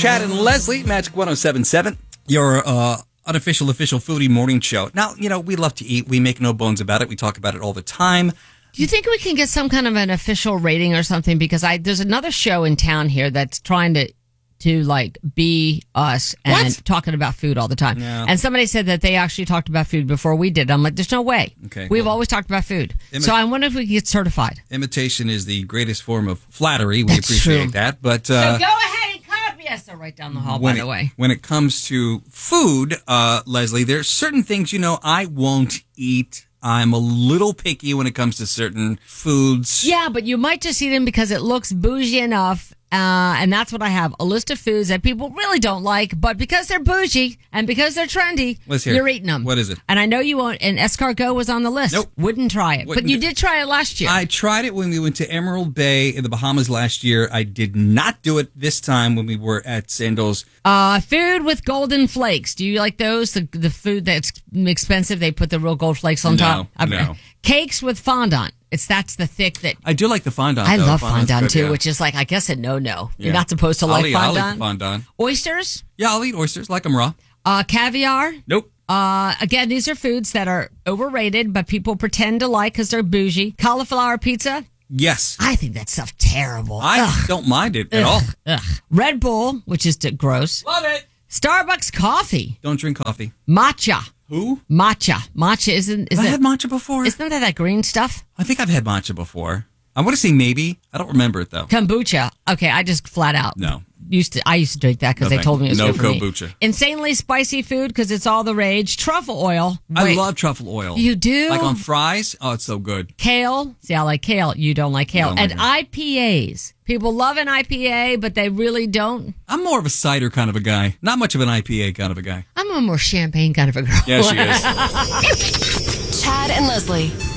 Chad and Leslie, Magic 107.7, your unofficial, official foodie morning show. Now, we love to eat. We make no bones about it. We talk about it all the time. Do you think we can get some kind of an official rating or something? Because there's another show in town here that's trying to be us and talking about food all the time. Yeah. And somebody said that they actually talked about food before we did. I'm like, there's no way. Okay, We've always talked about food. So I wonder if we could get certified. Imitation is the greatest form of flattery. We That's appreciate true. that. But So go ahead and copy us. They're right down the hall, by the way. When it comes to food, Leslie, there's certain things, I won't eat. I'm a little picky when it comes to certain foods. Yeah, but you might just eat them because it looks bougie enough. And that's what I have. A list of foods that people really don't like, but because they're bougie and because they're trendy, you're eating them. What is it? And I know you won't. And escargot was on the list. Nope. Wouldn't try it. But you did try it last year. I tried it when we went to Emerald Bay in the Bahamas last year. I did not do it this time when we were at Sandals. Food with golden flakes. Do you like those? The food that's expensive, they put the real gold flakes on top? No. Cakes with fondant. That's the thick that... I do like the fondant, I though. love Fondant's fondant, good, too, yeah. which is like, I guess, a no-no. Yeah. You're not supposed to like fondant. I'll eat fondant. Oysters? Yeah, I'll eat oysters. Like them raw. Caviar? Nope. Again, these are foods that are overrated, but people pretend to like because they're bougie. Cauliflower pizza? Yes. I think that stuff terrible. I don't mind it at all. Ugh. Red Bull, which is gross. Love it. Starbucks coffee. Don't drink coffee. Matcha. Who? Matcha. Matcha isn't... Have I had matcha before? Isn't that green stuff? I think I've had matcha before. I want to say maybe. I don't remember it, though. Kombucha. Okay, I just flat out. No. I used to drink that because they told me it was no good for me. kombucha. Insanely spicy food because it's all the rage. Truffle oil. I love truffle oil. You do? Like on fries? Oh, it's so good. Kale. See, I like kale. You don't like kale. And IPAs. People love an IPA, but they really don't. I'm more of a cider kind of a guy. Not much of an IPA kind of a guy. I'm a more champagne kind of a girl. Yeah, she is. Chad and Leslie.